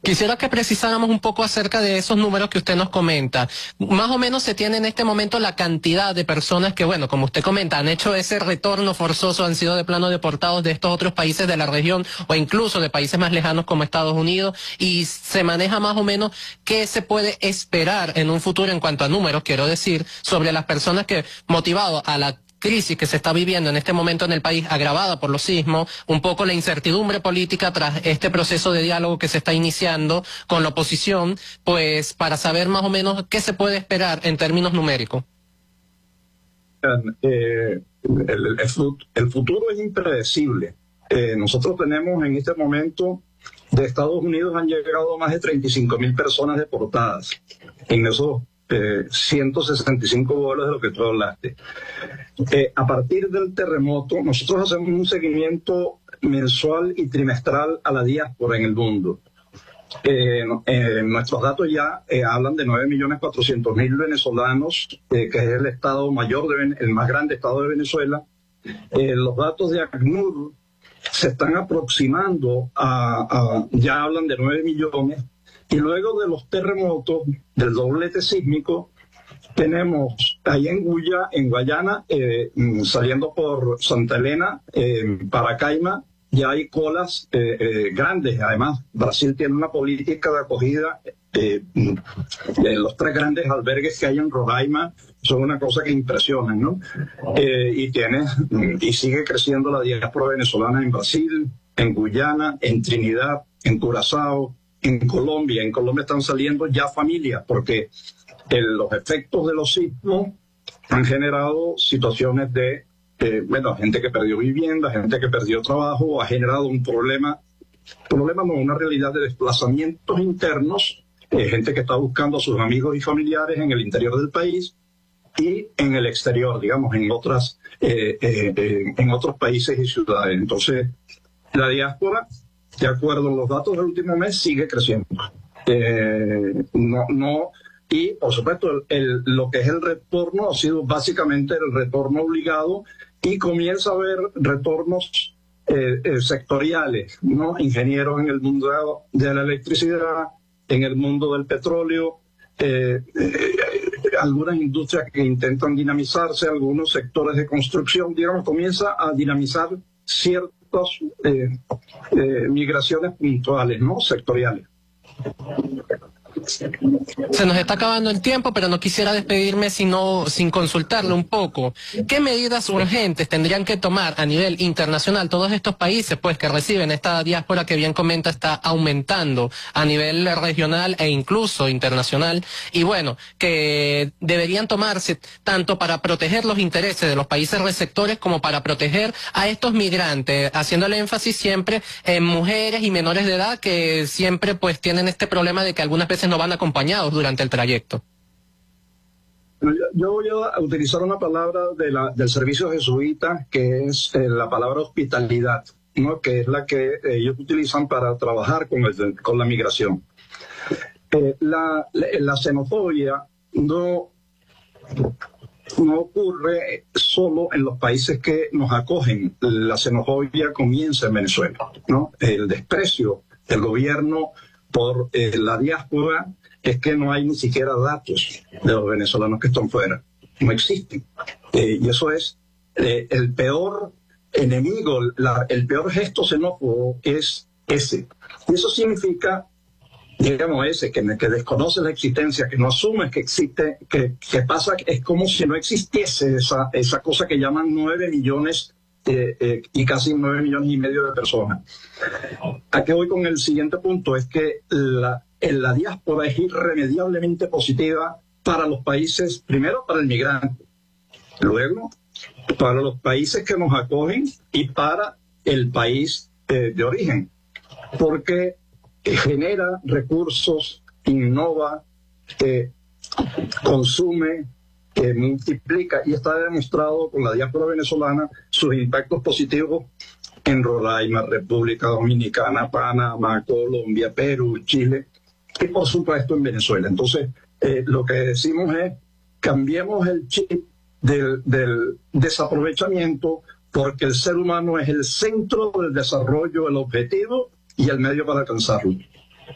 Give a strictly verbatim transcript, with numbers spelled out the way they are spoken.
Quisiera que precisáramos un poco acerca de esos números que usted nos comenta. Más o menos se tiene en este momento la cantidad de personas que, bueno, como usted comenta, han hecho ese retorno forzoso, han sido de plano deportados de estos otros países de la región o incluso de países más lejanos como Estados Unidos, y se maneja más o menos qué se puede esperar en un futuro en cuanto a números, quiero decir, sobre las personas que, motivado a la crisis que se está viviendo en este momento en el país, agravada por los sismos, un poco la incertidumbre política tras este proceso de diálogo que se está iniciando con la oposición, pues para saber más o menos qué se puede esperar en términos numéricos. Eh, el, el, el futuro es impredecible. Eh, nosotros tenemos en este momento, de Estados Unidos han llegado más de treinta y cinco mil personas deportadas en esos Eh, ciento sesenta y cinco vuelos de lo que tú hablaste. Eh, a partir del terremoto, nosotros hacemos un seguimiento mensual y trimestral a la diáspora en el mundo. Eh, eh, nuestros datos ya eh, hablan de nueve millones cuatrocientos mil venezolanos, eh, que es el estado mayor, de, el más grande estado de Venezuela. Eh, los datos de ACNUR se están aproximando a, a ya hablan de nueve millones. Y luego de los terremotos, del doblete sísmico, tenemos ahí en Guya, en Guayana, eh, saliendo por Santa Elena, eh, Paracaima, ya hay colas eh, eh, grandes. Además, Brasil tiene una política de acogida. Eh, de los tres grandes albergues que hay en Roraima son una cosa que impresiona, ¿no? Eh, y tiene, y sigue creciendo la diáspora venezolana en Brasil, en Guyana, en Trinidad, en Curazao, en Colombia. En Colombia están saliendo ya familias porque el, los efectos de los sismos han generado situaciones de, eh, bueno, gente que perdió vivienda, gente que perdió trabajo, ha generado un problema, problema no, una realidad de desplazamientos internos, eh, gente que está buscando a sus amigos y familiares en el interior del país y en el exterior, digamos, en otras, eh, eh, eh, en otros países y ciudades. Entonces, la diáspora, de acuerdo a los datos del último mes, sigue creciendo. Eh, no, no, y, por supuesto, el, el, lo que es el retorno ha sido básicamente el retorno obligado y comienza a haber retornos eh, eh, sectoriales, ¿no? Ingenieros en el mundo de la electricidad, en el mundo del petróleo, eh, eh, algunas industrias que intentan dinamizarse, algunos sectores de construcción, digamos, comienza a dinamizar ciertos Eh, eh, migraciones puntuales, ¿no? Sectoriales. Se nos está acabando el tiempo, pero no quisiera despedirme sino, sin consultarle un poco. ¿Qué medidas urgentes tendrían que tomar a nivel internacional todos estos países, pues, que reciben esta diáspora que bien comenta está aumentando a nivel regional e incluso internacional? Y bueno, que deberían tomarse tanto para proteger los intereses de los países receptores como para proteger a estos migrantes, haciéndole énfasis siempre en mujeres y menores de edad que siempre pues tienen este problema de que algunas veces no van acompañados durante el trayecto. Yo voy a utilizar una palabra de la, del servicio jesuita, que es eh, la palabra hospitalidad, ¿no? Que es la que ellos utilizan para trabajar con, el, con la migración. Eh, la, la xenofobia no, no ocurre solo en los países que nos acogen. La xenofobia comienza en Venezuela, ¿no? El desprecio del gobierno por eh, la diáspora es que no hay ni siquiera datos de los venezolanos que están fuera. No existen. Eh, y eso es eh, el peor enemigo, la, el peor gesto xenófobo es ese. Y eso significa, digamos, ese, que, que desconoce la existencia, que no asume que existe, que, que pasa, es como si no existiese esa, esa cosa que llaman nueve millones eh, eh, y casi nueve millones y medio de personas. ¿A qué voy con el siguiente punto? Es que la, en la diáspora es irremediablemente positiva para los países, primero para el migrante, luego para los países que nos acogen y para el país eh, de origen, porque genera recursos, innova, eh, consume, que multiplica, y está demostrado con la diáspora venezolana sus impactos positivos en Roraima, República Dominicana, Panamá, Colombia, Perú, Chile y por supuesto en Venezuela. Entonces, eh, lo que decimos es, cambiemos el chip del, del desaprovechamiento, porque el ser humano es el centro del desarrollo, el objetivo y el medio para alcanzarlo.